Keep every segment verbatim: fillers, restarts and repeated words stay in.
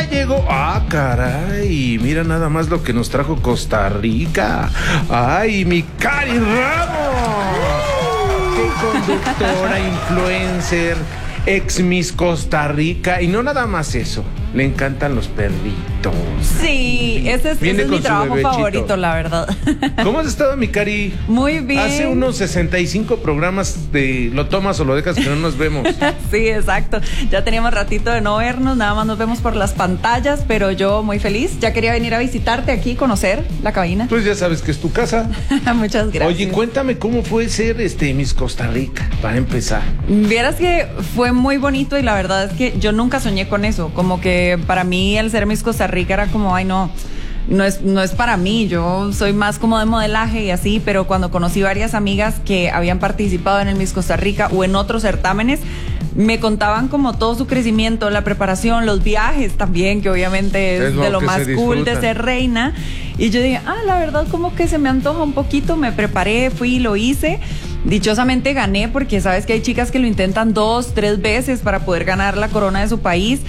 llegó. Ah, caray, mira nada más lo que nos trajo Costa Rica. Ay, mi Cari Ramos. Qué conductora, influencer, ex Miss Costa Rica. Y no nada más eso, le encantan los perritos. Sí, ese es, ese es mi trabajo bebechito. favorito, la verdad. ¿Cómo has estado, mi Cari? Muy bien. Hace unos sesenta y cinco programas de lo tomas o lo dejas que no nos vemos. Sí, exacto. Ya teníamos ratito de no vernos, nada más nos vemos por las pantallas, pero yo muy feliz. Ya quería venir a visitarte aquí, conocer la cabina. Pues ya sabes que es tu casa. Muchas gracias. Oye, cuéntame cómo fue ser este Miss Costa Rica, para empezar. Vieras que fue muy bonito y la verdad es que yo nunca soñé con eso. Como que para mí el ser Miss Costa Rica era como, ay no, no es, no es para mí. Yo soy más como de modelaje y así, pero cuando conocí varias amigas que habían participado en el Miss Costa Rica o en otros certámenes, me contaban como todo su crecimiento, la preparación, los viajes también, que obviamente es, es lo de lo más cool de ser reina. Y yo dije, ah, la verdad como que se me antoja un poquito, me preparé, fui y lo hice. Dichosamente gané, porque sabes que hay chicas que lo intentan dos, tres veces para poder ganar la corona de su país.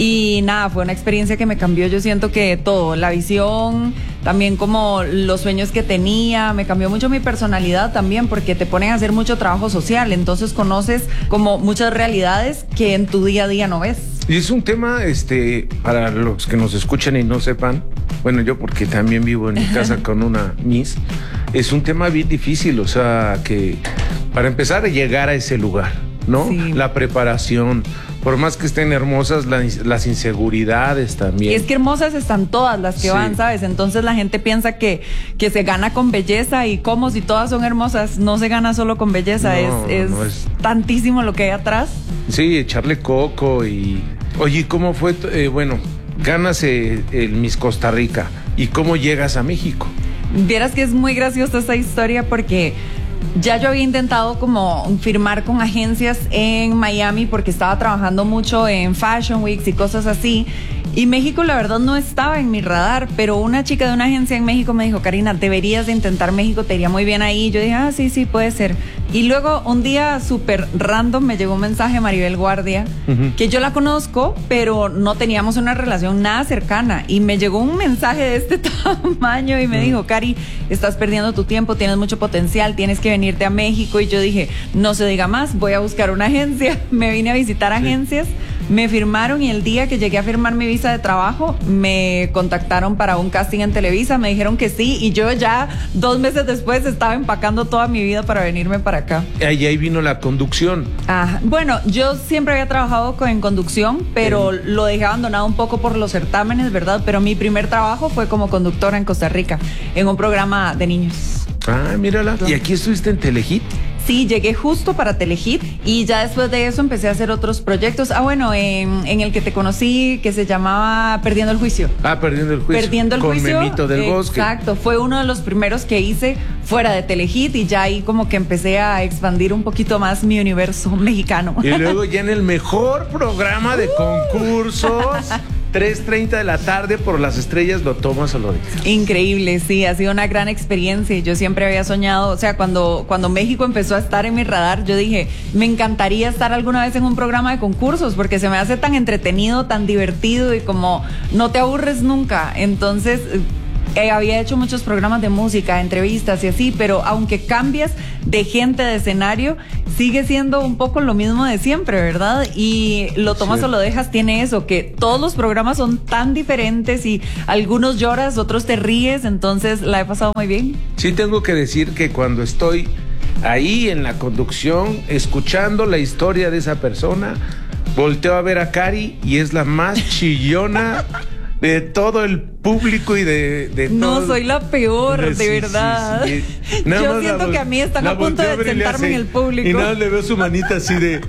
Y nada, fue una experiencia que me cambió, yo siento que todo, la visión, también como los sueños que tenía, me cambió mucho mi personalidad también, porque te ponen a hacer mucho trabajo social, entonces conoces como muchas realidades que en tu día a día no ves. Y es un tema, este, para los que nos escuchan y no sepan, bueno, yo porque también vivo en mi casa con una Miss, es un tema bien difícil, o sea, que para empezar a llegar a ese lugar, ¿no? Sí. La preparación, por más que estén hermosas, la, las inseguridades también. Y es que hermosas están todas las que sí. van, ¿sabes? Entonces la gente piensa que, que se gana con belleza, y como si todas son hermosas, no se gana solo con belleza, no, es, es, no es tantísimo lo que hay atrás. Sí, echarle coco y... Oye, ¿cómo fue? Eh, bueno, ganas eh, el Miss Costa Rica, ¿y cómo llegas a México? Vieras que es muy graciosa esta historia, porque ya yo había intentado como firmar con agencias en Miami, porque estaba trabajando mucho en Fashion Weeks y cosas así, y México la verdad no estaba en mi radar, pero una chica de una agencia en México me dijo, Karina, deberías de intentar México, te iría muy bien ahí. Yo dije, ah, sí, sí, puede ser. Y luego un día súper random me llegó un mensaje de Maribel Guardia, uh-huh. que yo la conozco, pero no teníamos una relación nada cercana, y me llegó un mensaje de este tamaño y me uh-huh. dijo, Cari, estás perdiendo tu tiempo, tienes mucho potencial, tienes que venirte a México. Y yo dije, no se diga más, voy a buscar una agencia. Me vine a visitar sí. agencias, me firmaron, y el día que llegué a firmar mi visa de trabajo me contactaron para un casting en Televisa, me dijeron que sí, y yo ya dos meses después estaba empacando toda mi vida para venirme para acá. Ahí, ahí vino la conducción. Ah, bueno, yo siempre había trabajado con, en conducción, pero eh. lo dejé abandonado un poco por los certámenes, ¿verdad? Pero mi primer trabajo fue como conductora en Costa Rica, en un programa de niños. Ah, mírala. ¿Y aquí estuviste en Telehit? Sí, llegué justo para Telehit, y ya después de eso empecé a hacer otros proyectos. Ah, bueno, en, en el que te conocí, que se llamaba Perdiendo el Juicio. Ah, Perdiendo el Juicio. Perdiendo el Con Juicio. Memito del Bosque. Exacto, fue uno de los primeros que hice fuera de Telehit, y ya ahí como que empecé a expandir un poquito más mi universo mexicano. Y luego ya en el mejor programa de concursos... tres treinta de la tarde por Las Estrellas, ¿lo tomas o lo dejas? Increíble, sí, ha sido una gran experiencia. Yo siempre había soñado, o sea, cuando, cuando México empezó a estar en mi radar, yo dije, me encantaría estar alguna vez en un programa de concursos, porque se me hace tan entretenido, tan divertido, y como no te aburres nunca. Entonces... Eh, había hecho muchos programas de música, entrevistas y así, pero aunque cambias de gente, de escenario, sigue siendo un poco lo mismo de siempre, ¿verdad? Y Lo tomas sí. o lo dejas tiene eso, que todos los programas son tan diferentes, y algunos lloras, otros te ríes, entonces la he pasado muy bien. Sí, tengo que decir que cuando estoy ahí en la conducción, escuchando la historia de esa persona, volteo a ver a Cari y es la más chillona de todo el público y de, de no todo. Soy la peor, de sí, verdad. Sí, sí. Yo siento la, que a mí están a punto de sentarme en el público. Y nada, le veo su manita así de...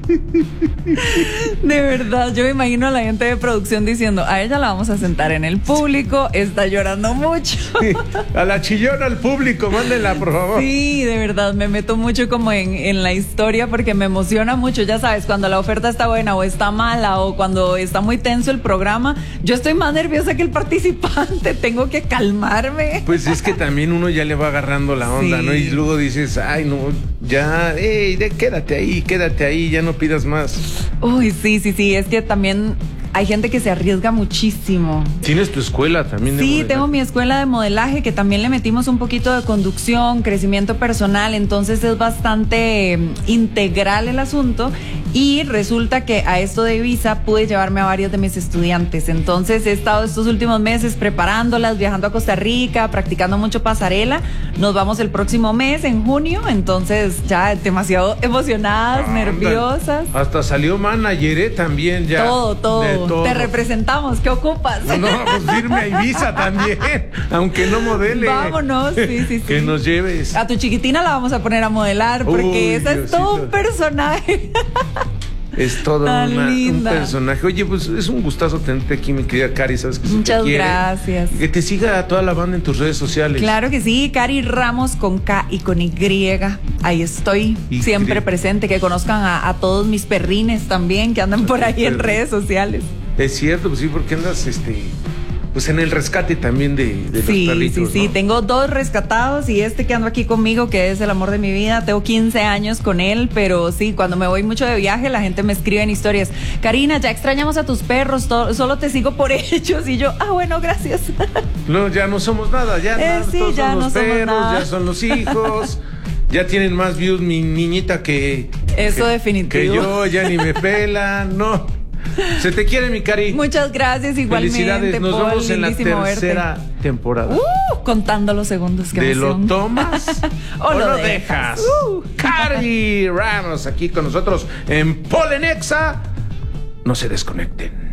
De verdad, yo me imagino a la gente de producción diciendo, a ella la vamos a sentar en el público, está llorando mucho. Sí, a la chillona al público, mándenla, por favor. Sí, de verdad, me meto mucho como en, en la historia, porque me emociona mucho, ya sabes, cuando la oferta está buena o está mala, o cuando está muy tenso el programa, yo estoy más nerviosa que el participante, tengo que calmarme. Pues es que también uno ya le va agarrando la onda, sí. ¿no? Y luego dices, ay, no, ya, hey, de, quédate ahí, quédate ahí, ya no pidas más. Uy, sí, sí, sí, es que también hay gente que se arriesga muchísimo. ¿Tienes tu escuela también de Sí, modelaje? tengo mi escuela de modelaje que también le metimos un poquito de conducción, crecimiento personal, entonces es bastante eh, integral el asunto y resulta que a esto de Ibiza pude llevarme a varios de mis estudiantes, entonces he estado estos últimos meses preparándolas, viajando a Costa Rica, practicando mucho pasarela, nos vamos el próximo mes, en junio, entonces ya demasiado emocionadas, Ah, nerviosas. Hasta salió manager, ¿eh? También ya. Todo, todo, de todo. Te representamos, ¿qué ocupas? No, no, pues irme a Ibiza también, aunque no modele. Vámonos, sí, sí, sí. Que nos lleves. A tu chiquitina la vamos a poner a modelar porque Uy, esa es todo Diosito. un personaje. Es todo Tan una, un linda. personaje. Oye, pues es un gustazo tenerte aquí, mi querida Cari. Sabes que se Muchas te quiere. gracias. Que te siga toda la banda en tus redes sociales. Claro que sí, Cari Ramos con K y con Y. Ahí estoy, Y siempre cre- presente. Que conozcan a, a todos mis perrines también que andan por ahí en Perri- redes sociales. Es cierto, pues sí, porque andas este, pues en el rescate también de, de Sí, los perritos. sí, sí. ¿no? Tengo dos rescatados y este que ando aquí conmigo, que es el amor de mi vida. Tengo quince años con él, pero sí, cuando me voy mucho de viaje, la gente me escribe en historias. Karina, ya extrañamos a tus perros, to- solo te sigo por ellos. Y yo, ah, bueno, gracias. No, ya no somos nada, ya, Eh, nada, sí, todos ya son no los somos perros, nada. ya son los hijos, ya tienen más views mi niñita que... Eso que- definitivo. Que yo, ya ni me pelan, no. Se te quiere, mi Cari. Muchas gracias, igualmente. Felicidades, nos Paul, vemos en la lindísimo tercera verte. temporada. Uh, contando los segundos que ¿De lo emoción. tomas o, lo dejas? Uh. Cari Ramos aquí con nosotros en Polenexa. No se desconecten.